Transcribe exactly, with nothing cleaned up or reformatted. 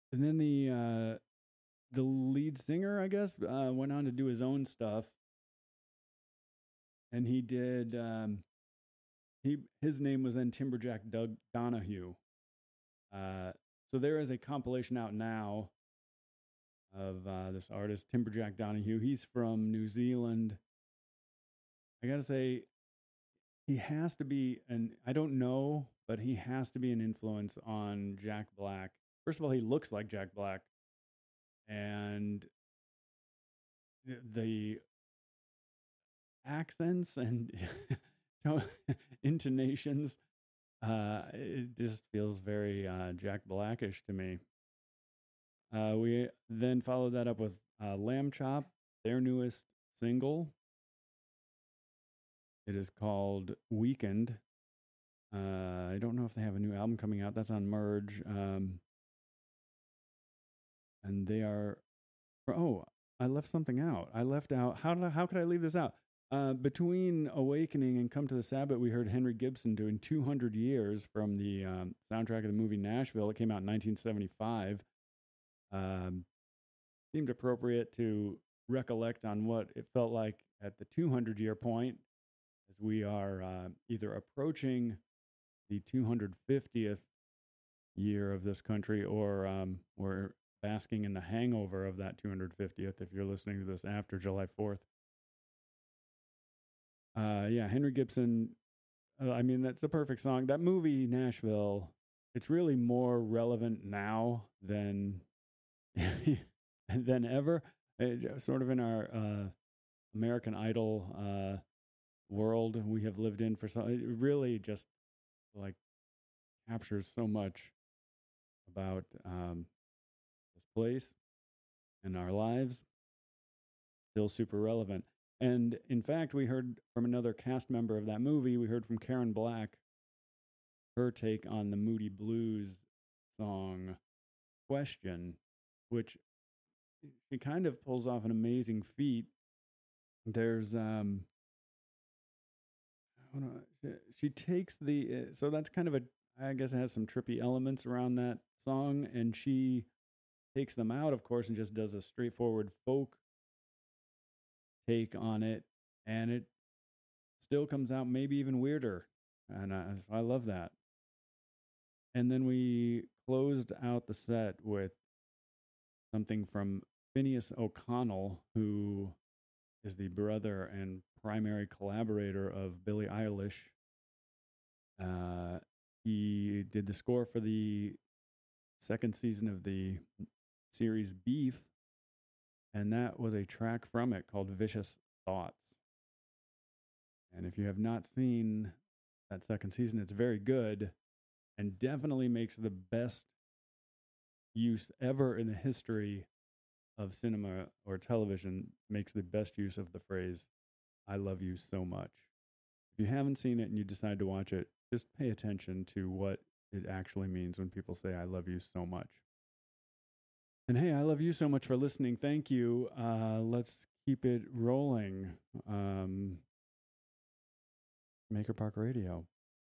and then the uh, the lead singer, I guess, uh, went on to do his own stuff, and he did. Um, he his name was then Timberjack Doug Donahue. Uh, so there is a compilation out now of uh, this artist Timberjack Donahue. He's from New Zealand. I gotta say, he has to be an I don't know, but he has to be an influence on Jack Black. First of all, he looks like Jack Black, and the accents and intonations, uh, it just feels very uh, Jack Blackish to me. Uh, we then followed that up with uh, Lamb Chop, their newest single. It is called Weekend. Uh, I don't know if they have a new album coming out. That's on Merge. Um, and they are, oh, I left something out. I left out, how, did I, how could I leave this out? Uh, between Awakening and Come to the Sabbath, we heard Henry Gibson doing two hundred years from the um, soundtrack of the movie Nashville. It came out in nineteen seventy-five. Um, seemed appropriate to recollect on what it felt like at the two hundred year point, as we are uh, either approaching the two hundred fiftieth year of this country, or um, we're basking in the hangover of that two hundred fiftieth if you're listening to this after July fourth. Uh, yeah, Henry Gibson. Uh, I mean, that's a perfect song. That movie, Nashville, it's really more relevant now than than ever. It, sort of in our uh, American Idol uh, world we have lived in for so, it really just like captures so much about um, this place and our lives. Still super relevant. And in fact, we heard from another cast member of that movie, we heard from Karen Black, her take on the Moody Blues song Question, which she kind of pulls off an amazing feat. There's, um, I don't know, she, she takes the, uh, so that's kind of a, I guess it has some trippy elements around that song, and she takes them out, of course, and just does a straightforward folk take on it, and it still comes out maybe even weirder, and I, I love that. And then we closed out the set with something from Phineas O'Connell, who is the brother and primary collaborator of Billie Eilish. Uh, he did the score for the second season of the series Beef, and that was a track from it called Vicious Thoughts. And if you have not seen that second season, it's very good and definitely makes the best use ever in the history of cinema or television, makes the best use of the phrase, I love you so much. If you haven't seen it and you decide to watch it, just pay attention to what it actually means when people say, I love you so much. And hey, I love you so much for listening. Thank you. Uh, let's keep it rolling. Um, Maker Park Radio.